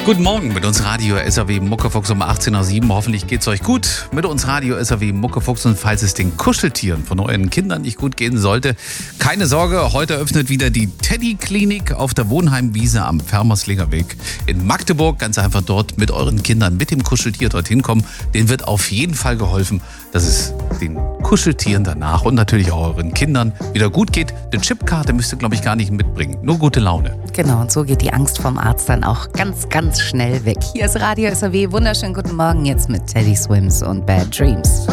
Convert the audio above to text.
Guten Morgen mit uns Radio SAW Muckefuchs um 18.07 Uhr. Hoffentlich geht's euch gut mit uns Radio SAW Muckefuchs. Und falls es den Kuscheltieren von euren Kindern nicht gut gehen sollte, keine Sorge, heute öffnet wieder die Teddy-Klinik auf der Wohnheimwiese am Fermerslinger Weg in Magdeburg. Ganz einfach dort mit euren Kindern, mit dem Kuscheltier dorthin kommen. Denen wird auf jeden Fall geholfen, dass es den Kuscheltieren danach und natürlich auch euren Kindern wieder gut geht. Eine Chipkarte müsst ihr, glaube ich, gar nicht mitbringen. Nur gute Laune. Genau, und so geht die Angst vom Arzt dann auch ganz, ganz schnell weg. Hier ist Radio SAW. Wunderschönen guten Morgen jetzt mit Teddy Swims und Bad Dreams.